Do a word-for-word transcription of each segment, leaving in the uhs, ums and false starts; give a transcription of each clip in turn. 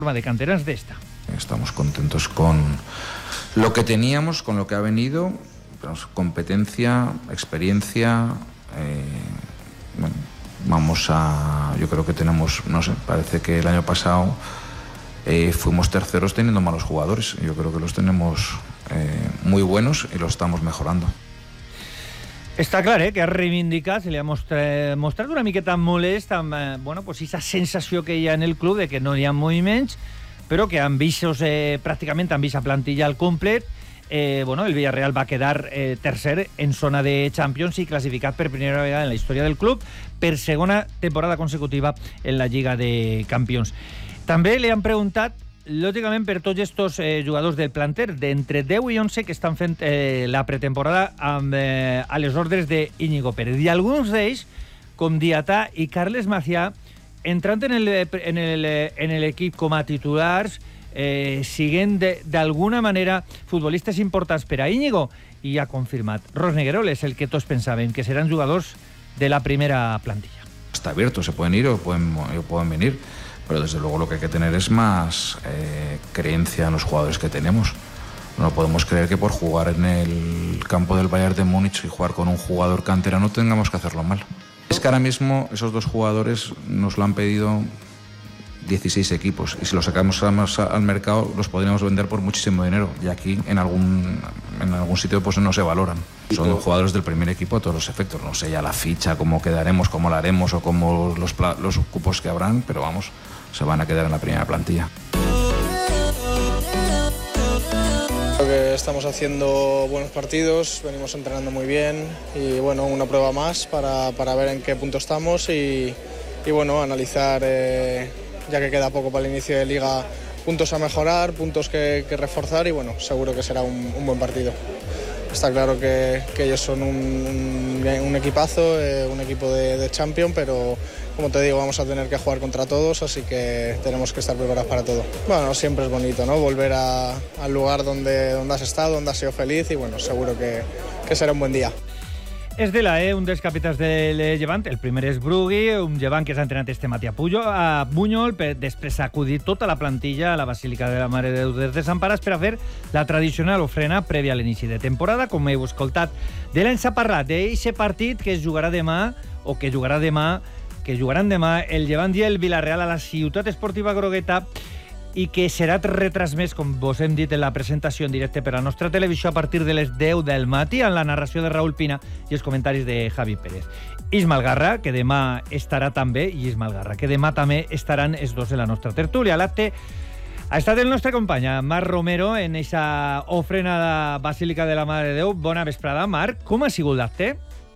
de canteras de esta. Estamos contentos con lo que teníamos, con lo que ha venido, competencia, experiencia, eh, bueno, vamos a, yo creo que tenemos, no sé, parece que el año pasado eh, fuimos terceros teniendo malos jugadores, yo creo que los tenemos eh, muy buenos y los estamos mejorando. Està clar, eh, que ha reivindicat, se li ha mostrat, mostrat una miqueta molest amb eh, bueno, pues esa sensació que hi ha en el club de que no hi ha moviments, però que han vist eh, pràcticament han vist a plantilla al complet. Eh, bueno, el Villarreal va quedar eh, tercer en zona de Champions i classificat per primera vegada en la història del club per segona temporada consecutiva en la Lliga de Campions. També li han preguntat, lògicament, per tots aquests eh, jugadors del planter d'entre deu i onze que estan fent eh, la pretemporada amb, eh, a les ordres d'Íñigo Pérez. I alguns d'ells, com Diatà i Carles Macià, entrant en l'equip com a titulars, eh, siguent d'alguna manera futbolistes importants per a Íñigo, i ha confirmat. Ros Neguerol és el que tots pensaven, que seran jugadors de la primera plantilla. Está abierto, se pueden ir o pueden, o pueden venir, pero desde luego lo que hay que tener es más eh, creencia en los jugadores que tenemos. No podemos creer que por jugar en el campo del Bayern de Múnich y jugar con un jugador canterano tengamos que hacerlo mal. Es que ahora mismo esos dos jugadores nos lo han pedido dieciséis equipos y si los sacamos al mercado los podríamos vender por muchísimo dinero y aquí en algún, en algún sitio pues no se valoran. Son jugadores del primer equipo a todos los efectos. No sé ya la ficha, cómo quedaremos, cómo la haremos o cómo los, los cupos que habrán, pero vamos, se van a quedar en la primera plantilla. Creo que estamos haciendo buenos partidos, venimos entrenando muy bien y bueno, una prueba más para, para ver en qué punto estamos y, y bueno, analizar, eh, ya que queda poco para el inicio de liga, puntos a mejorar, puntos que, que reforzar y bueno, seguro que será un, un buen partido. Está claro que, que ellos son un, un, un equipazo, eh, un equipo de, de Champions, pero como te digo, vamos a tener que jugar contra todos, así que tenemos que estar preparados para todo. Bueno, siempre es bonito, ¿no? Volver a, al lugar donde, donde has estado, donde has sido feliz y bueno, seguro que, que será un buen día. És de la E, un dels capitans del Llevant. El primer és Brugui, un Llevant que s'ha entrenat este matí a, Puyo, a Bunyol, per després acudir tota la plantilla a la Basílica de la Mare de Déu de Desemparats per a fer la tradicional ofrena prèvia a l'inici de temporada. Com heu escoltat, de l'any s'ha parlat d'aquest partit que es jugarà demà, o que jugarà demà, que jugaran demà el Llevant i el Villarreal a la Ciutat Esportiva Grogueta, i que serà retransmès, com vos hem dit en la presentació en directe per a la nostra televisió, a partir de les deu del matí, amb la narració de Raúl Pina i els comentaris de Javi Pérez. Ismael Garra, que demà estarà també, i Ismael Garra, que demà també estaran els dos en la nostra tertúlia. L'acte ha estat el nostre company, Marc Romero, en aquesta ofrena de Basílica de la Mare de Déu. Bona vesprada, Marc. Com ha sigut l'acte?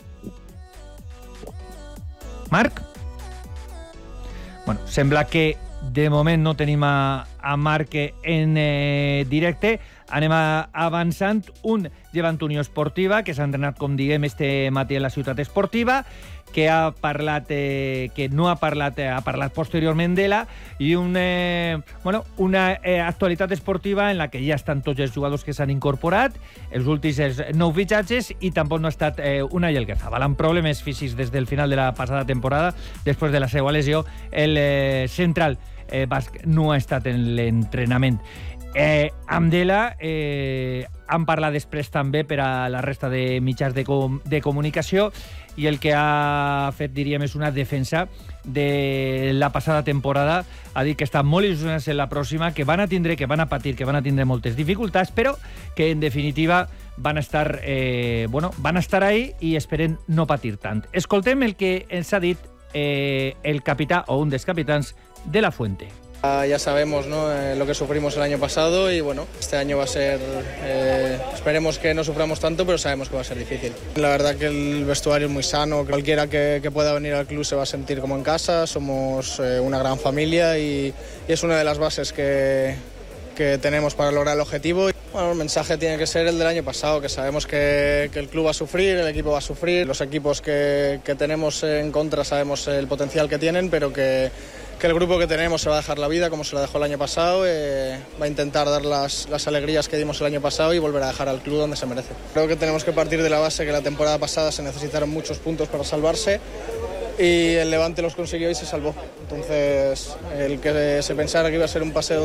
Marc? Bueno, sembla que de moment no tenim a, a Marc en eh, directe. Anem a, avançant. Un Llevant Unió Esportiva que s'ha entrenat, com diguem, este matí en la Ciutat Esportiva, que ha parlat, eh, que no ha parlat, eh, ha parlat posteriorment d'ella, i un, eh, bueno, una eh, actualitat esportiva en la que ja estan tots els jugadors que s'han incorporat, els últims els nou fitxatges, i tampoc no ha estat eh, una Yelguezabal. Amb problemes físics des del final de la passada temporada, després de la seva lesió, el eh, central eh, basc no ha estat en l'entrenament. Eh, amb d'ella eh, han parlat després també per a la resta de mitjans de, com, de comunicació, i el que ha fet, diríem, és una defensa de la passada temporada. Ha dit que estan molt il·lusionats en la pròxima, que van a tindre, que van a patir, que van a tindre moltes dificultats, però que en definitiva van estar, eh, bueno, van estar ahí i esperen no patir tant. Escoltem el que ens ha dit eh, el capità o un dels capitans de la Fuente. Ya sabemos, ¿no?, eh, lo que sufrimos el año pasado y bueno, este año va a ser, eh, esperemos que no suframos tanto, pero sabemos que va a ser difícil. La verdad que el vestuario es muy sano, cualquiera que, que pueda venir al club se va a sentir como en casa, somos eh, una gran familia y, y es una de las bases que, que tenemos para lograr el objetivo. Bueno, el mensaje tiene que ser el del año pasado, que sabemos que, que el club va a sufrir, el equipo va a sufrir, los equipos que, que tenemos en contra sabemos el potencial que tienen, pero que que el grupo que tenemos se va a dejar la vida como se la dejó el año pasado, eh, va a intentar dar las, las alegrías que dimos el año pasado y volver a dejar al club donde se merece. Creo que tenemos que partir de la base que la temporada pasada se necesitaron muchos puntos para salvarse y el Levante los consiguió y se salvó. Entonces, el que se pensara que iba a ser un paseo